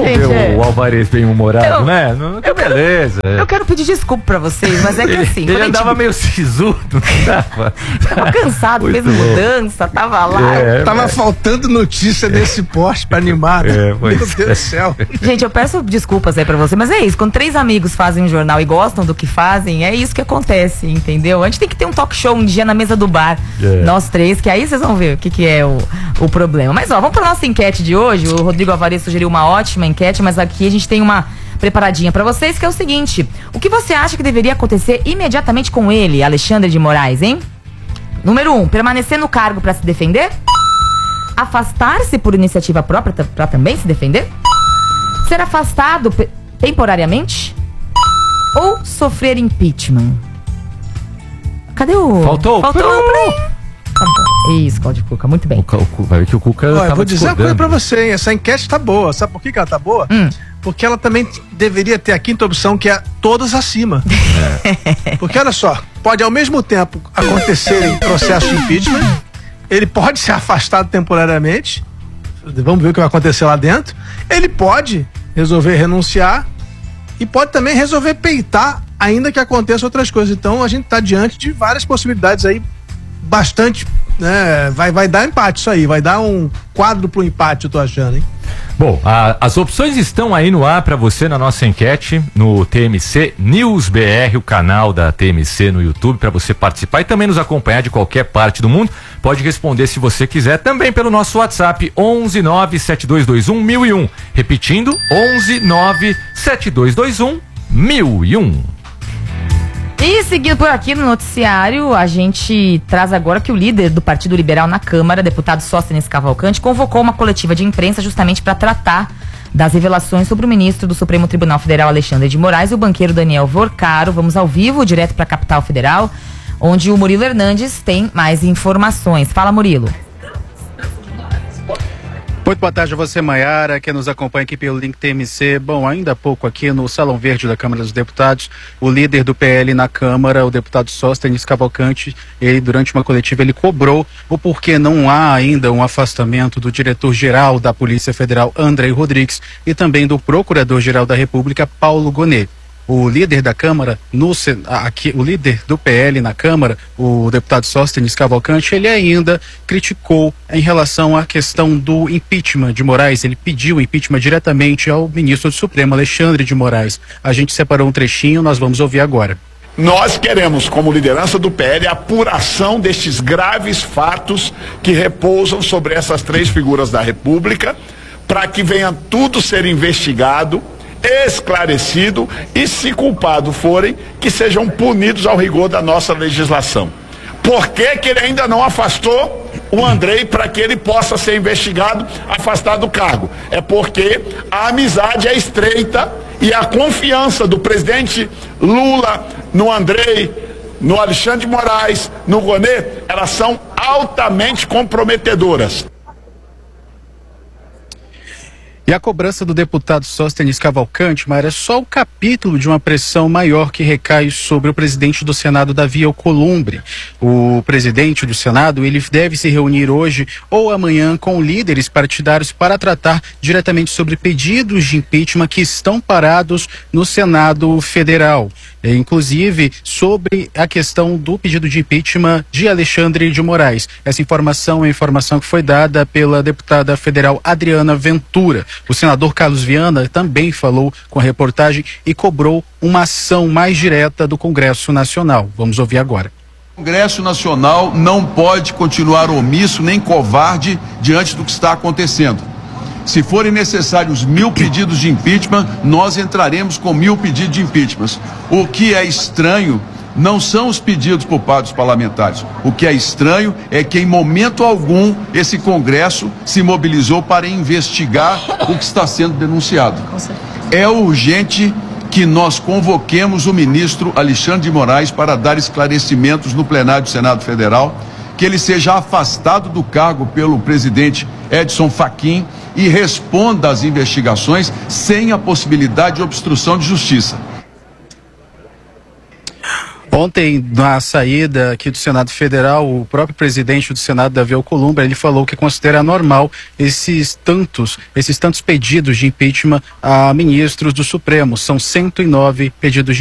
ver o Alvarez bem-humorado, né? Que beleza. Eu quero pedir desculpa pra vocês, mas é que assim... Ele andava meio sisudo, não tava? Tava cansado, fez mudança, tava lá. Tava faltando notícia desse poste pra animar. Meu Deus do céu. Gente, eu peço desculpas aí pra você, mas é isso. Quando 3 amigos fazem um jornal e gostam do que fazem, é isso que acontece, entendeu? A gente tem que ter um talk show um dia na mesa do bar, nós 3, que aí vocês vão ver o que é o problema. Mas ó, vamos pra nossa enquete de hoje. O Rodrigo Alvarez sugeriu uma ótima enquete, mas aqui a gente tem uma preparadinha pra vocês, que é o seguinte: o que você acha que deveria acontecer imediatamente com ele, Alexandre de Moraes, hein? Número 1, permanecer no cargo pra se defender? Afastar-se por iniciativa própria pra também se defender? Ser afastado temporariamente? Ou sofrer impeachment? Cadê o... Faltou um play. Tá bom. Isso, Cláudio Cuca, muito bem. Vai ver que o Cuca eu vou dizer uma coisa pra você, hein? Essa enquete tá boa. Sabe por que ela tá boa? Porque ela também deveria ter a quinta opção, que é todas acima. Porque olha só, pode ao mesmo tempo acontecerem processos de impeachment, ele pode ser afastado temporariamente, vamos ver o que vai acontecer lá dentro, ele pode resolver renunciar e pode também resolver peitar, ainda que aconteça outras coisas. Então a gente tá diante de várias possibilidades aí, bastante, né? Vai dar empate isso aí, vai dar um quádruplo empate, eu tô achando, hein? Bom, as opções estão aí no ar para você na nossa enquete, no TMC News BR, o canal da TMC no YouTube, para você participar e também nos acompanhar de qualquer parte do mundo. Pode responder se você quiser também pelo nosso WhatsApp 11972211001. Repetindo, 11972211001. E seguindo por aqui no noticiário, a gente traz agora que o líder do Partido Liberal na Câmara, deputado Sóstenes Cavalcante, convocou uma coletiva de imprensa justamente para tratar das revelações sobre o ministro do Supremo Tribunal Federal, Alexandre de Moraes, e o banqueiro Daniel Vorcaro. Vamos ao vivo, direto para a capital federal, onde o Murilo Hernandes tem mais informações. Fala, Murilo. Muito boa tarde a você, Maiara, que nos acompanha aqui pelo link TMC. Bom, ainda há pouco aqui no Salão Verde da Câmara dos Deputados, o líder do PL na Câmara, o deputado Sóstenes Cavalcante, ele, durante uma coletiva, ele cobrou o porquê não há ainda um afastamento do diretor-geral da Polícia Federal, Andrei Rodrigues, e também do Procurador-Geral da República, Paulo Gonet. O líder da Câmara, o líder do PL na Câmara, o deputado Sóstenes Cavalcante, ele ainda criticou em relação à questão do impeachment de Moraes. Ele pediu o impeachment diretamente ao ministro do Supremo, Alexandre de Moraes. A gente separou um trechinho, nós vamos ouvir agora. Nós queremos, como liderança do PL, a apuração destes graves fatos que repousam sobre essas 3 figuras da República, para que venha tudo ser investigado, esclarecido e, se culpados forem, que sejam punidos ao rigor da nossa legislação. Por que que ele ainda não afastou o Andrei para que ele possa ser investigado, afastado do cargo? É porque a amizade é estreita e a confiança do presidente Lula no Andrei, no Alexandre de Moraes, no Gonet, elas são altamente comprometedoras. E a cobrança do deputado Sóstenes Cavalcante, Maíra, é só o capítulo de uma pressão maior que recai sobre o presidente do Senado, Davi Alcolumbre. O presidente do Senado, ele deve se reunir hoje ou amanhã com líderes partidários para tratar diretamente sobre pedidos de impeachment que estão parados no Senado Federal. Inclusive sobre a questão do pedido de impeachment de Alexandre de Moraes. Essa informação é a informação que foi dada pela deputada federal Adriana Ventura. O senador Carlos Viana também falou com a reportagem e cobrou uma ação mais direta do Congresso Nacional. Vamos ouvir agora. O Congresso Nacional não pode continuar omisso nem covarde diante do que está acontecendo. Se forem necessários 1000 pedidos de impeachment, nós entraremos com 1000 pedidos de impeachment. O que é estranho não são os pedidos por parte dos parlamentares. O que é estranho é que em momento algum esse Congresso se mobilizou para investigar o que está sendo denunciado. É urgente que nós convoquemos o ministro Alexandre de Moraes para dar esclarecimentos no plenário do Senado Federal, que ele seja afastado do cargo pelo presidente Edson Fachin e responda às investigações sem a possibilidade de obstrução de justiça. Ontem, na saída aqui do Senado Federal, o próprio presidente do Senado, Davi Alcolumbre, ele falou que considera normal esses tantos pedidos de impeachment a ministros do Supremo. São 109 pedidos de